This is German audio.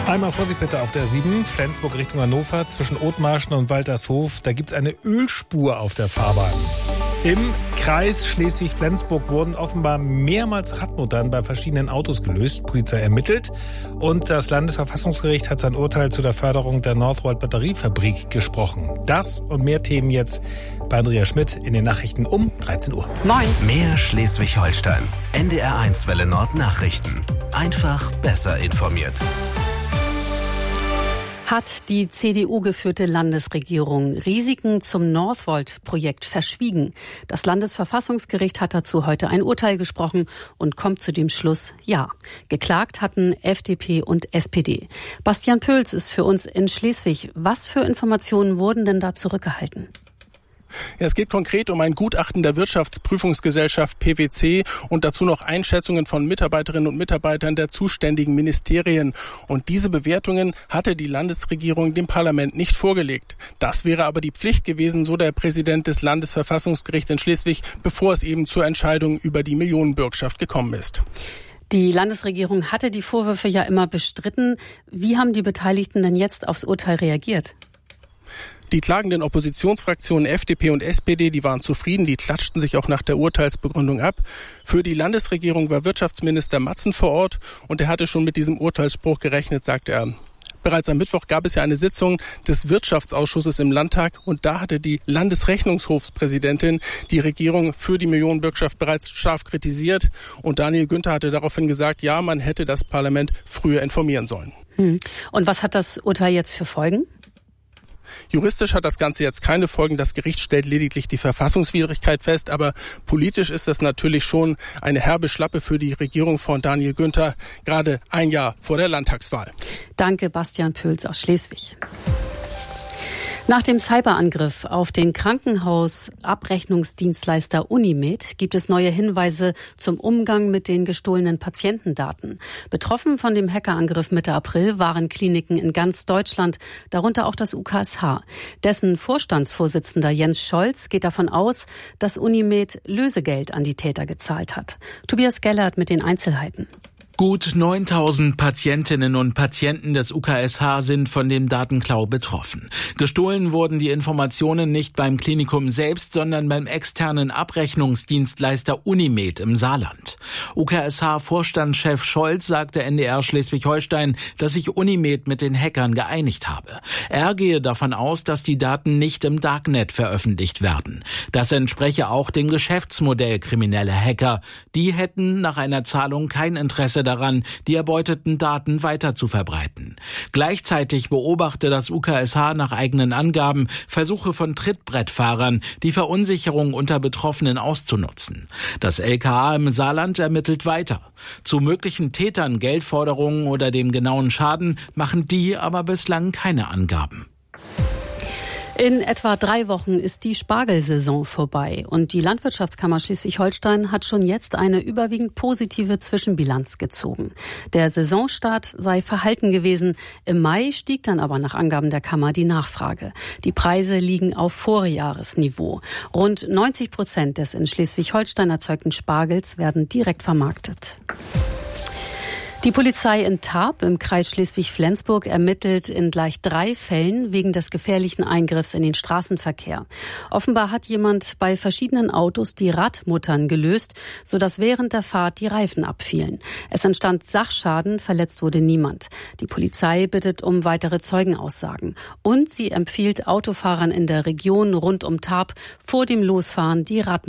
Einmal Vorsicht bitte auf der 7, Flensburg Richtung Hannover, zwischen Othmarschen und Waltershof. Da gibt es eine Ölspur auf der Fahrbahn. Im Kreis Schleswig-Flensburg wurden offenbar mehrmals Radmuttern bei verschiedenen Autos gelöst. Polizei ermittelt und das Landesverfassungsgericht hat sein Urteil zu der Förderung der Northvolt Batteriefabrik gesprochen. Das und mehr Themen jetzt bei Andrea Schmidt in den Nachrichten um 13 Uhr. Moin. Mehr Schleswig-Holstein. NDR1 Welle Nord Nachrichten. Einfach besser informiert. Hat die CDU-geführte Landesregierung Risiken zum Northvolt-Projekt verschwiegen? Das Landesverfassungsgericht hat dazu heute ein Urteil gesprochen und kommt zu dem Schluss, ja. Geklagt hatten FDP und SPD. Bastian Pöls ist für uns in Schleswig. Was für Informationen wurden denn da zurückgehalten? Ja, es geht konkret um ein Gutachten der Wirtschaftsprüfungsgesellschaft PwC und dazu noch Einschätzungen von Mitarbeiterinnen und Mitarbeitern der zuständigen Ministerien. Und diese Bewertungen hatte die Landesregierung dem Parlament nicht vorgelegt. Das wäre aber die Pflicht gewesen, so der Präsident des Landesverfassungsgerichts in Schleswig, bevor es eben zur Entscheidung über die Millionenbürgschaft gekommen ist. Die Landesregierung hatte die Vorwürfe ja immer bestritten. Wie haben die Beteiligten denn jetzt aufs Urteil reagiert? Die klagenden Oppositionsfraktionen FDP und SPD, die waren zufrieden, die klatschten sich auch nach der Urteilsbegründung ab. Für die Landesregierung war Wirtschaftsminister Matzen vor Ort und er hatte schon mit diesem Urteilsspruch gerechnet, sagt er. Bereits am Mittwoch gab es ja eine Sitzung des Wirtschaftsausschusses im Landtag und da hatte die Landesrechnungshofspräsidentin die Regierung für die Millionenbürgschaft bereits scharf kritisiert und Daniel Günther hatte daraufhin gesagt, ja, man hätte das Parlament früher informieren sollen. Und was hat das Urteil jetzt für Folgen? Juristisch hat das Ganze jetzt keine Folgen. Das Gericht stellt lediglich die Verfassungswidrigkeit fest. Aber politisch ist das natürlich schon eine herbe Schlappe für die Regierung von Daniel Günther, gerade ein Jahr vor der Landtagswahl. Danke, Bastian Pöls aus Schleswig. Nach dem Cyberangriff auf den Krankenhausabrechnungsdienstleister Unimed gibt es neue Hinweise zum Umgang mit den gestohlenen Patientendaten. Betroffen von dem Hackerangriff Mitte April waren Kliniken in ganz Deutschland, darunter auch das UKSH. Dessen Vorstandsvorsitzender Jens Scholz geht davon aus, dass Unimed Lösegeld an die Täter gezahlt hat. Tobias Gellert mit den Einzelheiten. Gut 9.000 Patientinnen und Patienten des UKSH sind von dem Datenklau betroffen. Gestohlen wurden die Informationen nicht beim Klinikum selbst, sondern beim externen Abrechnungsdienstleister Unimed im Saarland. UKSH-Vorstandschef Scholz sagte NDR Schleswig-Holstein, dass sich Unimed mit den Hackern geeinigt habe. Er gehe davon aus, dass die Daten nicht im Darknet veröffentlicht werden. Das entspreche auch dem Geschäftsmodell krimineller Hacker. Die hätten nach einer Zahlung kein Interesse daran, die erbeuteten Daten weiter zu verbreiten. Gleichzeitig beobachte das UKSH nach eigenen Angaben Versuche von Trittbrettfahrern, die Verunsicherung unter Betroffenen auszunutzen. Das LKA im Saarland ermittelt weiter. Zu möglichen Tätern, Geldforderungen oder dem genauen Schaden machen die aber bislang keine Angaben. In etwa 3 Wochen ist die Spargelsaison vorbei und die Landwirtschaftskammer Schleswig-Holstein hat schon jetzt eine überwiegend positive Zwischenbilanz gezogen. Der Saisonstart sei verhalten gewesen. Im Mai stieg dann aber nach Angaben der Kammer die Nachfrage. Die Preise liegen auf Vorjahresniveau. Rund 90% des in Schleswig-Holstein erzeugten Spargels werden direkt vermarktet. Die Polizei in Tarp im Kreis Schleswig-Flensburg ermittelt in gleich 3 Fällen wegen des gefährlichen Eingriffs in den Straßenverkehr. Offenbar hat jemand bei verschiedenen Autos die Radmuttern gelöst, sodass während der Fahrt die Reifen abfielen. Es entstand Sachschaden, verletzt wurde niemand. Die Polizei bittet um weitere Zeugenaussagen. Und sie empfiehlt Autofahrern in der Region rund um Tarp vor dem Losfahren die Radmuttern